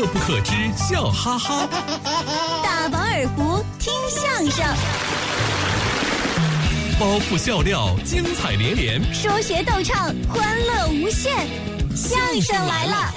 乐不可支，笑哈哈。 大饱耳福，听相声。 包袱笑料，精彩连连； 说学逗唱，欢乐无限。相声来了！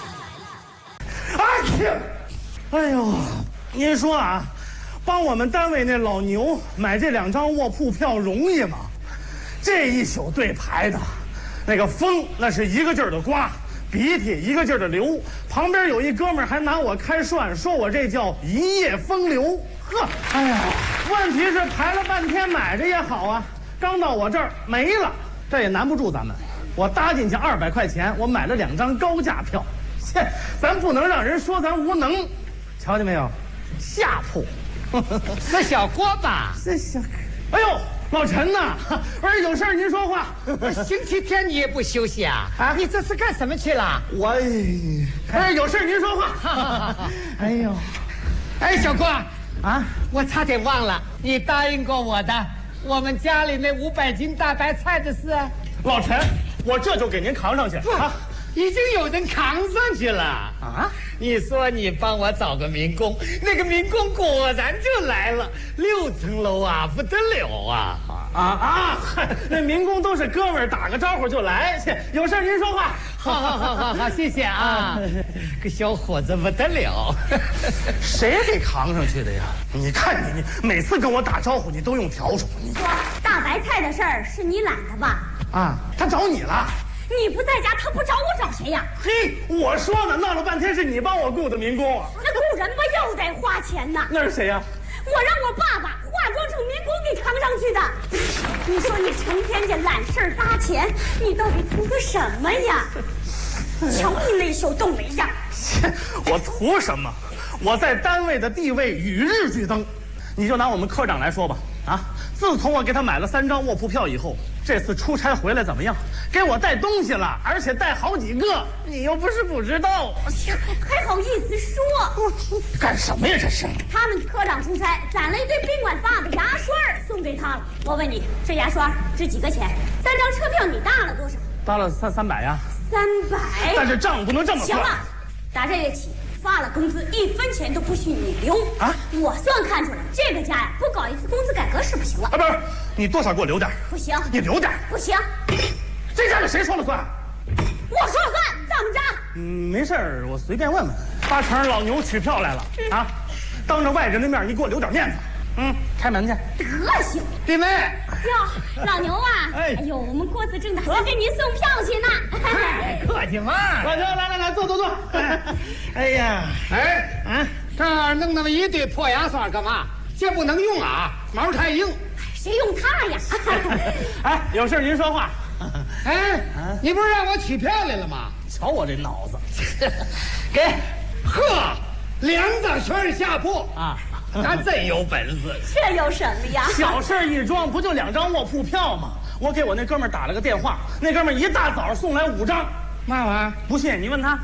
哎呦，您说啊，帮我们单位那老牛买这2张卧铺票容易吗？这一宿对排的，那个风那是一个劲儿的刮，鼻涕一个劲儿的流，旁边有一哥们儿还拿我开涮，说我这叫一夜风流。呵，哎呀，问题是排了半天买着也好啊，刚到我这儿没了，这也难不住咱们。我搭进去200块钱，我买了2张高价票，切，咱不能让人说咱无能。瞧见没有，下铺， 是小郭吧？ 这小，哎呦，老陈呐，不是有事儿您说话。 星期天你也不休息啊？啊，你这是干什么去了？ 我，有事儿您说话。哎呦， 哎，小郭啊， 我差点忘了，你答应过我的，我们家里那500斤大白菜的事。 老陈，我这就给您扛上去啊。 已经有人扛上去了啊！你说你帮我找个民工，那个民工果然就来了，6层楼啊，不得了啊！ 那民工都是哥们儿，打个招呼就来。有事您说话。 好，谢谢啊！个小伙子不得了， 谁给扛上去的呀？你看你每次跟我打招呼，你都用笤帚。 说大白菜的事儿是你揽的吧？ 啊，他找你了。 你不在家，他不找我找谁呀？ 嘿，我说呢，闹了半天是你帮我雇的民工啊。 那雇人不又得花钱呢？ 那是谁呀？ 我让我爸爸化妆成民工给扛上去的。你说你成天这揽事儿搭钱，你到底图个什么呀？瞧你那手冻没样。 我图什么？我在单位的地位与日俱增。你就拿我们科长来说吧，啊，自从我给他买了3张卧铺票以后，这次出差回来怎么样？给我带东西了，而且带好几个，你又不是不知道。 还好意思说？ 干什么呀这是？ 他们科长出差攒了一堆宾馆发的牙刷送给他了。我问你，这牙刷值几个钱？3张车票你搭了多少？ 搭了300呀。 300。 但是账不能这么算。 行了，打这月起发了工资1分钱都不许你留啊！ 我算看出来，这个家呀，不搞一次工资改革是不行了。 啊，不是，你多少给我留点？ 不行， 你留点。 不行， 这家里谁说了算？ 我说了算，怎么着？ 没事儿，我随便问问。8成老牛取票来了啊！当着外人的面，你给我留点面子。开门去。 德行， 弟妹。 哟，老牛啊！哎呦，我们郭子正打算给您送票去呢。 客气嘛。 老牛，来，坐。哎呀， 这儿弄那么一堆破牙刷干嘛？这不能用啊，毛太硬。 谁用它呀？ 有事您说话。 你不是让我取票来了吗？ 瞧我这脑子， 给，呵，2大圈下铺啊，他真有本事。 这有什么呀？ 小事一桩，不就2张卧铺票吗？我给我那哥们儿打了个电话，那哥们儿一大早送来5张。 嘛玩意儿？ 不信你问他。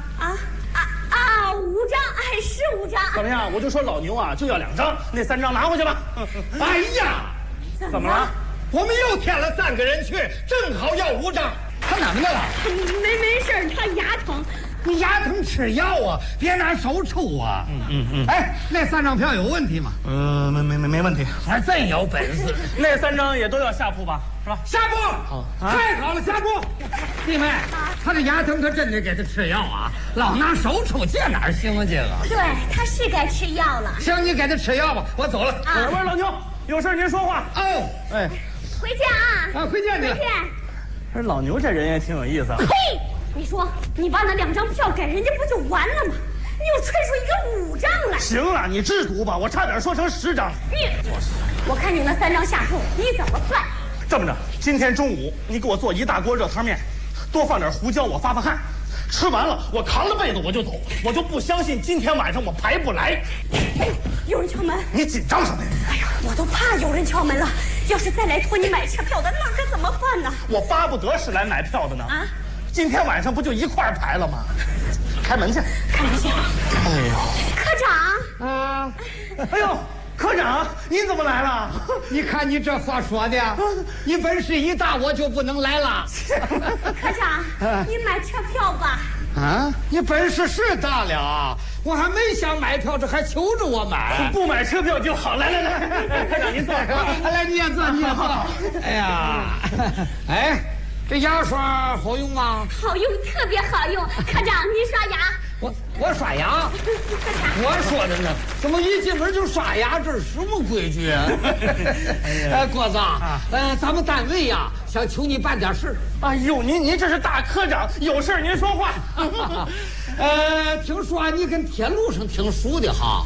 5张，是5张。 怎么样？我就说老牛啊，就要2张，那3张拿回去吧。 哎呀， 怎么了？ 我们又添了3个人去，正好要5张。他哪么的了？ 没事，他牙疼。 你牙疼吃药啊，别拿手抽啊。那3张票有问题吗？ 没问题。 还真有本事。 那3张也都要下铺吧？是吧？ 下铺。太好了，下铺。弟妹，他这牙疼，他真得给他吃药啊！老拿手抽，这哪行啊？这个。 对，他是该吃药了。 行，你给他吃药吧，我走了。 我说老牛，有事您说话。 哦， 回见啊！ 回见你了。 这老牛这人也挺有意思。 嘿，你说你把那2张票给人家不就完了吗？你又吹出一个5张来。 行了，你知足吧，我差点说成10张。 我看你那3张下铺，你怎么办？ 这么着，今天中午你给我做1大锅热汤面，多放点胡椒，我发汗。吃完了，我扛着被子我就走，我就不相信今天晚上我排不来。 哎呦，有人敲门！ 你紧张什么呀？ 哎呀，我都怕有人敲门了。要是再来托你买车票的，那可怎么办呢？ 我巴不得是来买票的呢。今天晚上不就一块儿排了吗？开门去。 开门去。 哎呦， 科长。 哎呦，科长，您怎么来了？ 你看你这话说的，你本事一大，我就不能来了。 科长，你买车票吧。 啊，你本事是大了啊， 我还没想买票，这还求着我买。 不买车票就好。来，科长您坐。 来，你也坐，你也坐。哎呀，哎，这牙刷好用吗？ 好用，特别好用。科长，您刷牙。 我刷牙，我说的呢，怎么一进门就刷牙？这是什么规矩啊？郭子，咱们单位呀，想求你办点事。 哎呦，您这是大科长，有事您说话。 听说你跟铁路上挺熟的哈。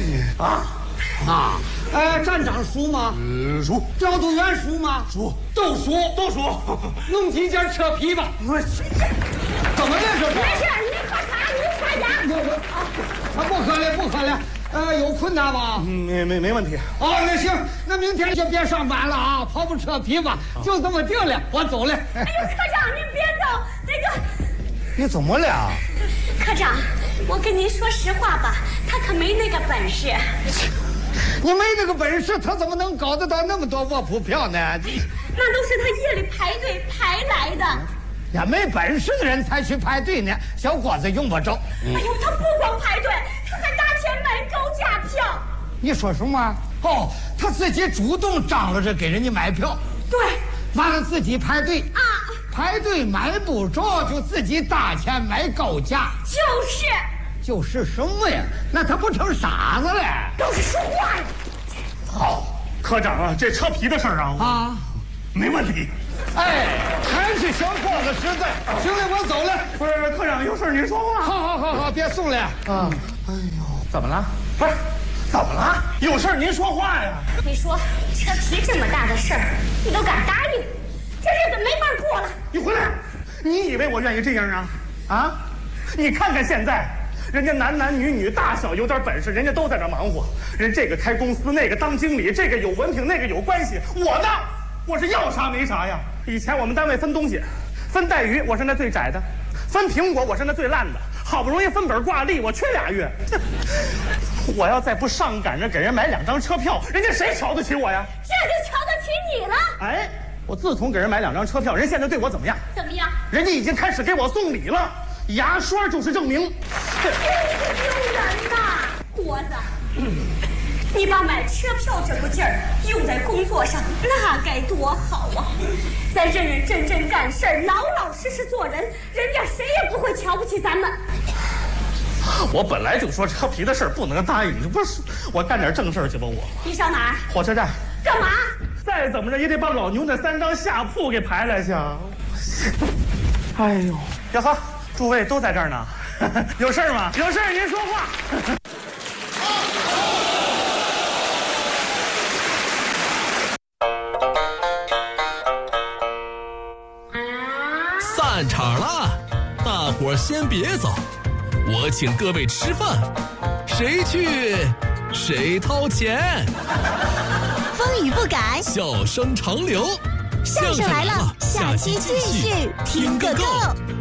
站长熟吗？ 熟。 调度员熟吗？ 熟。 都熟。弄几件车皮吧。怎么了这是？ 没事，您喝茶，您刷牙。 不喝了。有困难吗？ 没问题。 哦，那行，那明天就别上班了啊，跑步车皮吧，就这么定了，我走了。 哎呦，科长您别走，那个。 你怎么了？ 科长，我跟您说实话吧，他可没那个本事。 你没那个本事，他怎么能搞得到那么多卧铺票呢？ 那都是他夜里排队排来的。 呀，没本事的人才去排队呢，小伙子用不着。 哎呦，他不光排队，他还搭钱买高价票。 你说什么？哦，他自己主动张罗着给人家买票。 对， 完了自己排队啊， 排队买不着就自己搭钱买高价。就是什么呀？那他不成傻子了？ 都是说话呀！ 好，科长啊，这车皮的事儿啊，没问题。 哎，还是小伙子实在。行了，我走了。 不是科长，有事您说话。 好，别送了。 哎呦，怎么了？不是，怎么了？有事您说话呀。 你说车皮这么大的事儿，你都敢答应，这日子没法过了。 你回来！你以为我愿意这样啊？你看看现在。人家男女大小有点本事，人家都在这忙活。人这个开公司，那个当经理，这个有文凭，那个有关系。我呢，我是要啥没啥呀。以前我们单位分东西，分带鱼，我是那最窄的；分苹果，我是那最烂的。好不容易分本挂历，我缺2月。我要再不上赶着给人买2张车票，人家谁瞧得起我呀？ 这就瞧得起你了。 哎，我自从给人买2张车票，人现在对我怎么样？ 怎么样？ 人家已经开始给我送礼了。牙刷就是证明。 丢人呐，郭子！你把买车票这股劲儿用在工作上，那该多好啊！咱认认真真干事儿，老老实实做人，人家谁也不会瞧不起咱们。 我本来就说车皮的事儿不能答应，不是我干点正事儿去吧？ 你上哪儿？ 火车站。 干嘛？ 再怎么着也得把老牛那3张下铺给排来去。哎呦，呀呵。诸位都在这儿呢，有事吗？有事您说话。 散场了，大伙儿先别走，我请各位吃饭，谁去谁掏钱。 风雨不改， 笑声长流。 相声来了，下期继续听个够。